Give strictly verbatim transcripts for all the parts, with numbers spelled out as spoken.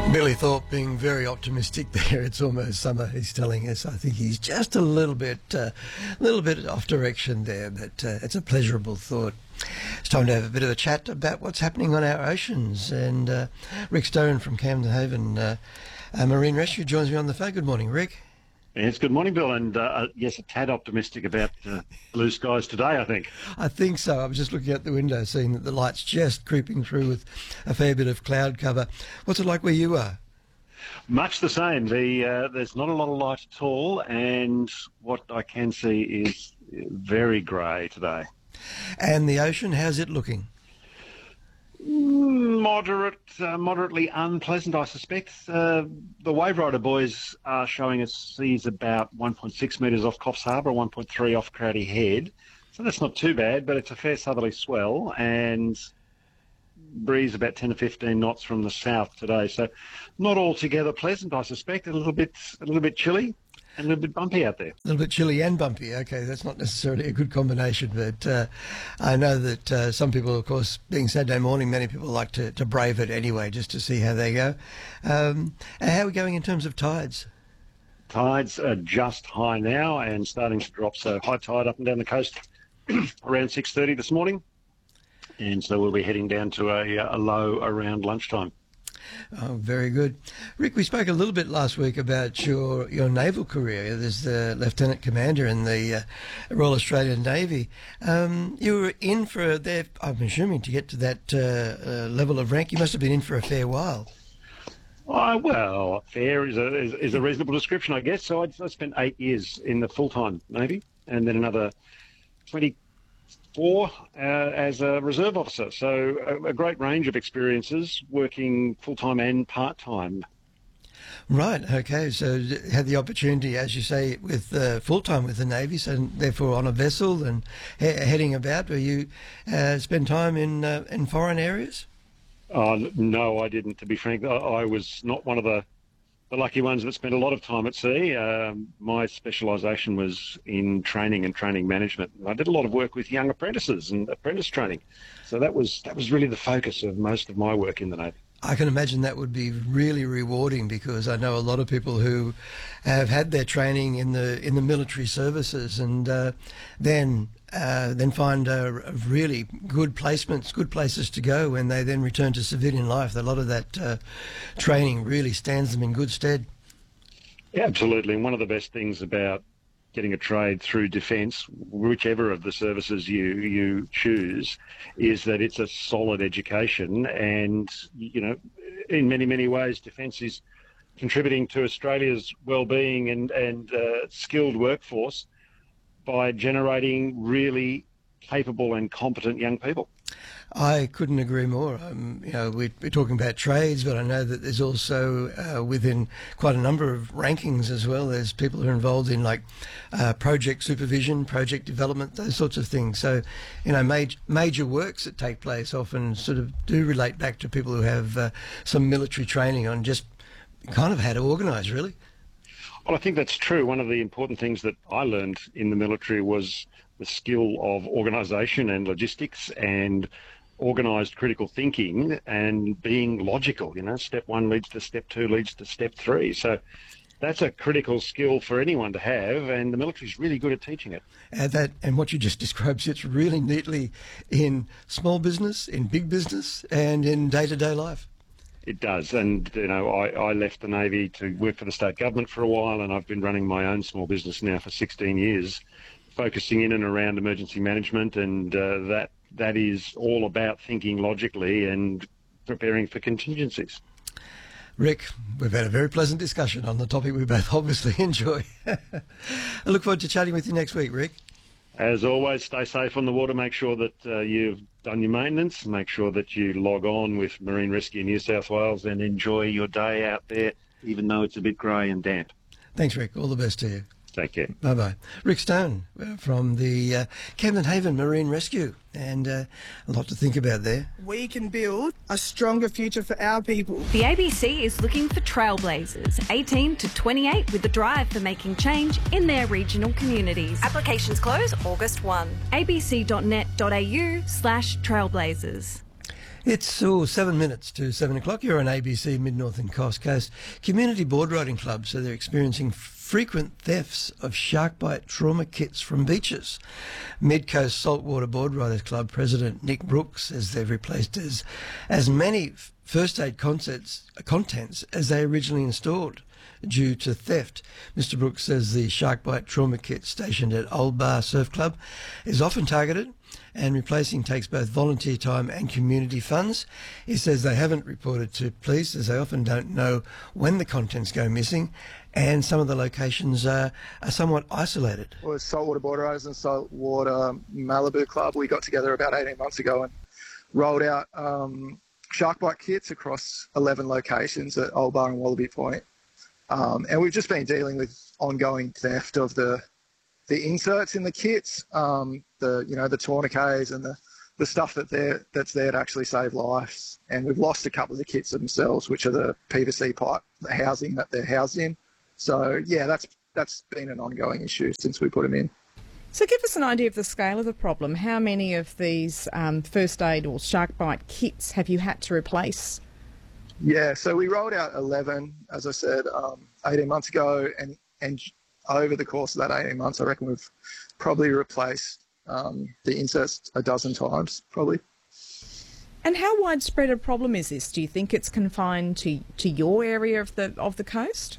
Billy Thorpe being very optimistic there. It's almost summer, he's telling us. I think he's just a little bit uh, little bit off direction there, but uh, it's a pleasurable thought. It's time to have a bit of a chat about what's happening on our oceans. And uh, Rick Stone from Camden Haven uh, uh, Marine Rescue joins me on the phone. Good morning, Rick. Yes, good morning, Bill. And uh, yes, a tad optimistic about uh, blue skies today, I think. I think so. I was just looking out the window, seeing that the light's just creeping through with a fair bit of cloud cover. What's it like where you are? Much the same. The uh, there's not a lot of light at all, and what I can see is very grey today. And the ocean, how's it looking? Moderate, uh, moderately unpleasant, I suspect. Uh, the Wave Rider boys are showing us seas about one point six metres off Coffs Harbour, one point three off Crowdy Head. So that's not too bad, but it's a fair southerly swell and breeze about ten to fifteen knots from the south today. So not altogether pleasant, I suspect. A little bit, a little bit chilly. And a little bit bumpy out there. A little bit chilly and bumpy. Okay, that's not necessarily a good combination, but uh, I know that uh, some people, of course, being Saturday morning, many people like to, to brave it anyway, just to see how they go. Um, and how are we going in terms of tides? Tides are just high now and starting to drop. So high tide up and down the coast around six thirty this morning. And so we'll be heading down to a, a low around lunchtime. Oh, very good. Rick, we spoke a little bit last week about your, your naval career. There's the Lieutenant Commander in the uh, Royal Australian Navy. Um, you were in for, there, I'm assuming, to get to that uh, uh, level of rank, you must have been in for a fair while. Oh, well, fair is a, is, is a reasonable description, I guess. So I, I spent eight years in the full-time Navy and then another twenty Four uh, as a reserve officer, so a, a great range of experiences working full-time and part-time. Right, okay, so had the opportunity, as you say, with uh, full-time with the Navy, so therefore on a vessel and he heading about. Were you uh, spend time in uh, in foreign areas? Uh, no, I didn't, to be frank. I, I was not one of the the lucky ones that spent a lot of time at sea. Um, my specialisation was in training and training management. I did a lot of work with young apprentices and apprentice training. So that was that was really the focus of most of my work in the Navy. I can imagine that would be really rewarding, because I know a lot of people who have had their training in the in the military services and uh, then uh, then find uh, really good placements, good places to go when they then return to civilian life. A lot of that uh, training really stands them in good stead. Yeah, absolutely. And one of the best things about getting a trade through defence, whichever of the services you you choose, is that it's a solid education. And, you know, in many, many ways, defence is contributing to Australia's well-being and, and uh, skilled workforce by generating really capable and competent young people. I couldn't agree more. Um, you know, we're, we're talking about trades, but I know that there's also uh, within quite a number of rankings as well. There's people who are involved in like uh, project supervision, project development, those sorts of things. So, you know, major, major works that take place often sort of do relate back to people who have uh, some military training on just kind of how to organise, really. Well, I think that's true. One of the important things that I learned in the military was the skill of organisation and logistics and organised critical thinking and being logical. You know, step one leads to step two, leads to step three. So that's a critical skill for anyone to have, and the military is really good at teaching it. And that, and what you just described sits really neatly in small business, in big business, and in day-to-day life. It does. And, you know, I, I left the Navy to work for the state government for a while, and I've been running my own small business now for sixteen years, focusing in and around emergency management, and uh, that that is all about thinking logically and preparing for contingencies. Rick, we've had a very pleasant discussion on the topic we both obviously enjoy. I look forward to chatting with you next week, Rick. As always, stay safe on the water. Make sure that uh, you've done your maintenance. Make sure that you log on with Marine Rescue New South Wales and enjoy your day out there, even though it's a bit grey and damp. Thanks, Rick. All the best to you. Take care. Bye-bye. Rick Stone uh, from the uh, Camden Haven Marine Rescue, and uh, a lot to think about there. We can build a stronger future for our people. The A B C is looking for trailblazers, eighteen to twenty-eight, with a drive for making change in their regional communities. Applications close August first. a b c dot net dot a u slash trailblazers. It's oh, seven minutes to seven o'clock. You're on A B C Mid-North and Coast Coast. Community board riding clubs, so they're experiencing frequent thefts of shark bite trauma kits from beaches. Mid-Coast Saltwater Board Riders Club President Nick Brooks says they've replaced as, as many first aid contents, contents as they originally installed due to theft. Mister Brooks says the shark bite trauma kit stationed at Old Bar Surf Club is often targeted, and replacing takes both volunteer time and community funds. He says they haven't reported to police as they often don't know when the contents go missing, and some of the locations are, are somewhat isolated. Well, it's Saltwater Board Riders and Saltwater Malibu Club. We got together about eighteen months ago and rolled out um, shark bite kits across eleven locations at Old Bar and Wallaby Point. Um, and we've just been dealing with ongoing theft of the the inserts in the kits, um, the you know the tourniquets and the, the stuff that they're, that's there to actually save lives. And we've lost a couple of the kits themselves, which are the P V C pipe, the housing that they're housed in. So yeah, that's that's been an ongoing issue since we put them in. So give us an idea of the scale of the problem. How many of these um, first aid or shark bite kits have you had to replace? Yeah, so we rolled out eleven, as I said, um, eighteen months ago, and and over the course of that eighteen months, I reckon we've probably replaced um, the inserts a dozen times, probably. And how widespread a problem is this? Do you think it's confined to, to your area of the of the coast?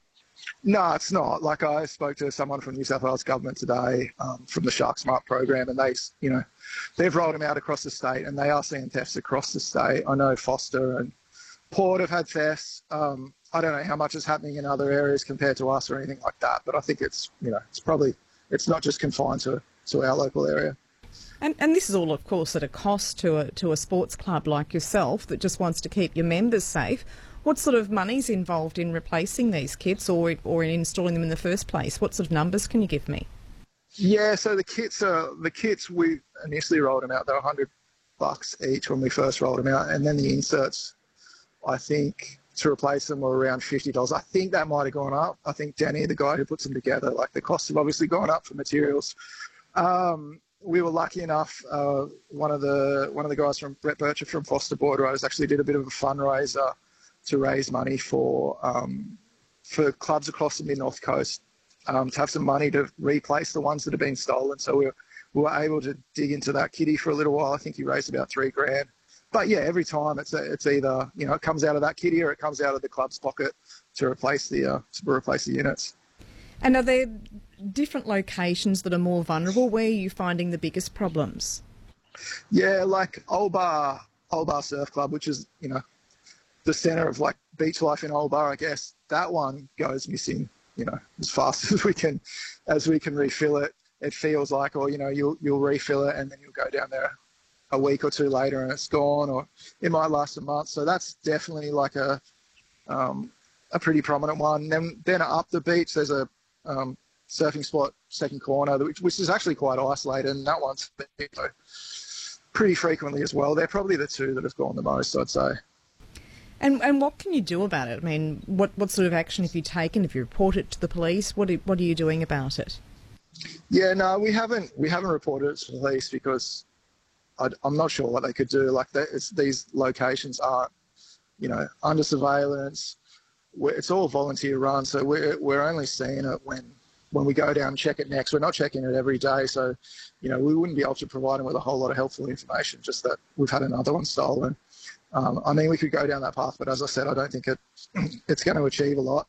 No, it's not. Like, I spoke to someone from New South Wales government today um, from the Shark Smart program, and they, you know, they've rolled them out across the state, and they are seeing thefts across the state. I know Foster and Port have had thefts. Um, I don't know how much is happening in other areas compared to us or anything like that, but I think it's, you know, it's probably, it's not just confined to, to our local area. And, and this is all, of course, at a cost to a to a sports club like yourself that just wants to keep your members safe. What sort of money's involved in replacing these kits or or in installing them in the first place? What sort of numbers can you give me? Yeah, so the kits are the kits we initially rolled them out. They were a hundred bucks each when we first rolled them out, and then the inserts, I think, to replace them were around fifty dollars. I think that might have gone up. I think Danny, the guy who puts them together, like the costs have obviously gone up for materials. Um, we were lucky enough. Uh, one of the one of the guys from Brett Bircher from Foster Board Riders actually did a bit of a fundraiser to raise money for um, for clubs across the Mid-North Coast um, to have some money to replace the ones that have been stolen. So we were, we were able to dig into that kitty for a little while. I think he raised about three grand. But yeah, every time it's a, it's either, you know, it comes out of that kitty or it comes out of the club's pocket to replace the uh, to replace the units. And are there different locations that are more vulnerable? Where are you finding the biggest problems? Yeah, like Old Bar, Old Bar Surf Club, which is, you know, the centre of like beach life in Old Bar, I guess. That one goes missing, you know, as fast as we can, as we can refill it. It feels like, or you know, you'll you'll refill it and then you'll go down there a week or two later and it's gone, or it might last a month. So that's definitely like a um, a pretty prominent one. Then then up the beach, there's a um, surfing spot, Second Corner, which, which is actually quite isolated, and that one's you know, pretty frequently as well. They're probably the two that have gone the most, I'd say. And and what can you do about it? I mean, what, what sort of action have you taken? Have you reported it to the police? What are, what are you doing about it? Yeah, no, we haven't we haven't reported it to the police because I, I'm not sure what they could do. Like, it's, these locations aren't, you know, under surveillance. We're, it's all volunteer run, so we're we're only seeing it when when we go down and check it next. We're not checking it every day, so you know we wouldn't be able to provide them with a whole lot of helpful information. Just that we've had another one stolen. Um, I mean, we could go down that path, but as I said, I don't think it it's going to achieve a lot.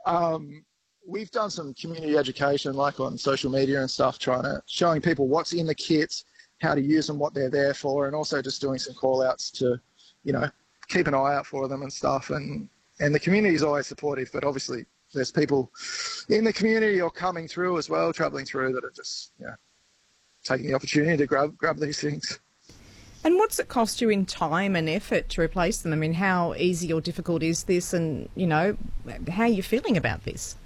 Um, we've done some community education, like on social media and stuff, trying to showing people what's in the kits, how to use them, what they're there for, and also just doing some call outs to, you know, keep an eye out for them and stuff. And, and the community is always supportive, but obviously there's people in the community or coming through as well, travelling through, that are just, you know, taking the opportunity to grab grab these things. And what's it cost you in time and effort to replace them? I mean, how easy or difficult is this, and, you know, how are you feeling about this?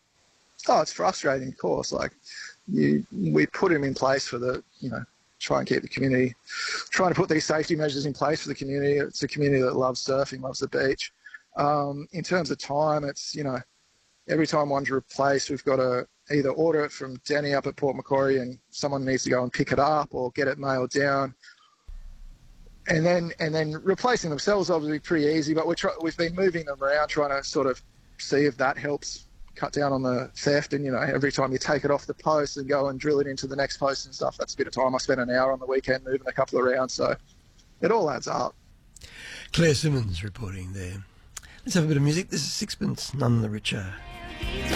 Oh, it's frustrating, of course. Like, you, we put them in place for the, you know, try and keep the community, trying to put these safety measures in place for the community. It's a community that loves surfing, loves the beach. Um, in terms of time, it's, you know, every time one's replaced, we've got to either order it from Danny up at Port Macquarie and someone needs to go and pick it up, or get it mailed down. and then and then replacing themselves obviously pretty easy, but we're try, we've been moving them around trying to sort of see if that helps cut down on the theft. And you know, every time you take it off the post and go and drill it into the next post and stuff, that's a bit of time. I spent an hour on the weekend moving a couple of rounds, so it all adds up. Claire Simmons reporting there. Let's have a bit of music. This is Sixpence None the Richer.